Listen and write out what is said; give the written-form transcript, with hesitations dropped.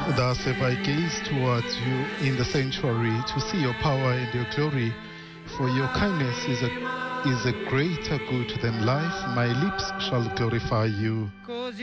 Thus have I gazed towards you in the sanctuary to see your power and your glory. For your kindness is a greater good than life. My lips shall glorify you.